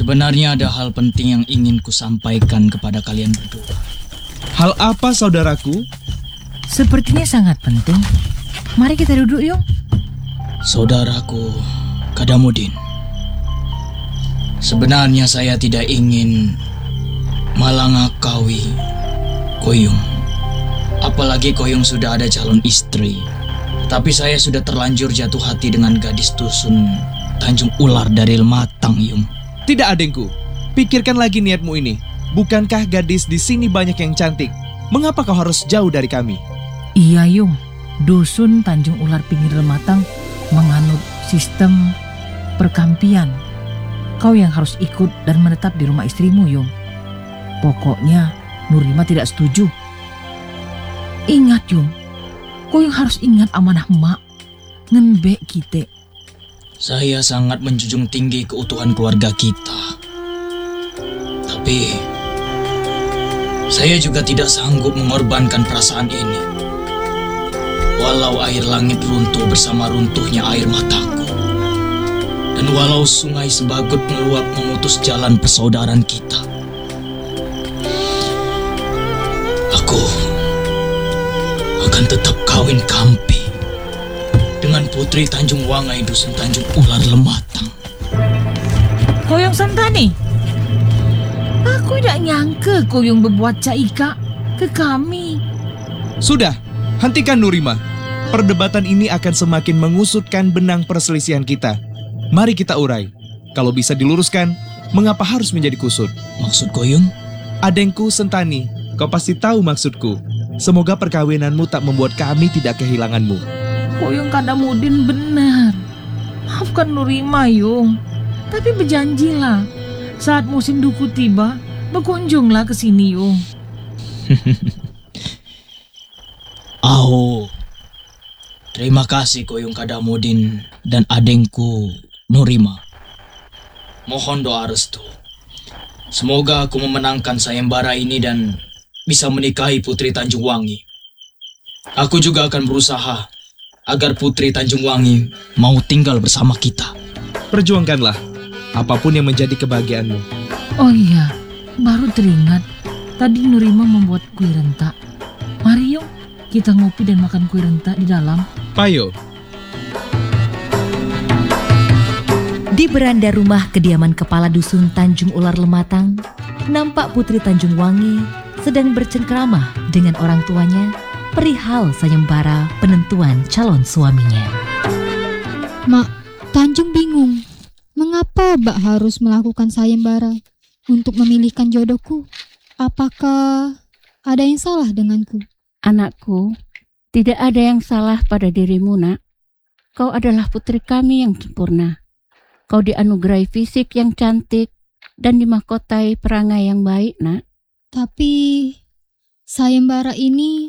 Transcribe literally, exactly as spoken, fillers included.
Sebenarnya ada hal penting yang ingin kusampaikan kepada kalian berdua. Hal apa, saudaraku? Sepertinya sangat penting. Mari kita duduk yuk. Saudaraku Kadamudin, sebenarnya saya tidak ingin malangakawi Koyung. Apalagi Koyung sudah ada calon istri. Tapi saya sudah terlanjur jatuh hati dengan gadis dusun Tanjung Ular dari Lematang, Yung. Tidak, adengku. Pikirkan lagi niatmu ini. Bukankah gadis di sini banyak yang cantik? Mengapa kau harus jauh dari kami? Iya, Yung. Dusun Tanjung Ular pinggir Lematang menganut sistem perkampian. Kau yang harus ikut dan menetap di rumah istrimu, Yung. Pokoknya Nurima tidak setuju. Ingat, Yung. Kau yang harus ingat amanah mak. Ngenbek kita. Saya sangat menjunjung tinggi keutuhan keluarga kita. Tapi saya juga tidak sanggup mengorbankan perasaan ini. Walau air langit runtuh bersama runtuhnya air mataku. Dan walau sungai Sebagut meluap memutus jalan persaudaraan kita. Aku akan tetap kawin kampi dengan putri Tanjung Wangai dusun Tanjung Ular Lematang. Koyong Santani, aku tidak nyangka Koyong berbuat caika ke kami. Sudah, hentikan Nurima. Perdebatan ini akan semakin mengusutkan benang perselisihan kita. Mari kita urai. Kalau bisa diluruskan, mengapa harus menjadi kusut? Maksud Koyong? Adengku Sentani, kau pasti tahu maksudku. Semoga perkawinanmu tak membuat kami tidak kehilanganmu. Koyong Kadamudin benar. Maafkan Nurima, Yung. Tapi berjanjilah, saat musim duku tiba, berkunjunglah ke sini, Yung. Oh, terima kasih Koyong Kadamudin dan adengku Nurima. Mohon doa restu. Semoga aku memenangkan sayembara ini dan bisa menikahi Putri Tanjung Wangi. Aku juga akan berusaha agar Putri Tanjung Wangi mau tinggal bersama kita. Perjuangkanlah apapun yang menjadi kebahagiaanmu. Oh iya, baru teringat. Tadi Nurima membuat kue rentak. Mari yuk, kita ngopi dan makan kue rentak di dalam. Payo. Di beranda rumah kediaman kepala dusun Tanjung Ular Lematang, nampak Putri Tanjung Wangi sedang bercengkrama dengan orang tuanya perihal sayembara penentuan calon suaminya. Mak, Tanjung bingung. Mengapa Mbak harus melakukan sayembara untuk memilihkan jodohku? Apakah ada yang salah denganku? Anakku, tidak ada yang salah pada dirimu, nak. Kau adalah putri kami yang sempurna. Kau dianugerahi fisik yang cantik dan dimahkotai perangai yang baik, nak. Tapi sayembara ini